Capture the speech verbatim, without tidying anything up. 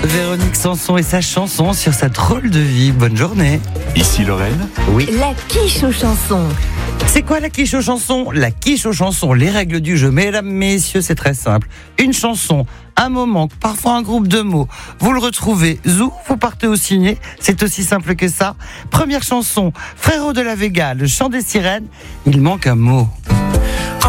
Véronique Sanson et sa chanson sur sa drôle de vie. Bonne journée. Ici Lorraine. Oui. La quiche aux chansons. C'est quoi la quiche aux chansons? La quiche aux chansons, les règles du jeu. Mesdames, messieurs, c'est très simple. Une chanson, un moment, parfois un groupe de mots. Vous le retrouvez, zou, vous partez au ciné. C'est aussi simple que ça. Première chanson, Frérot de la Vega, le chant des sirènes. Il manque un mot.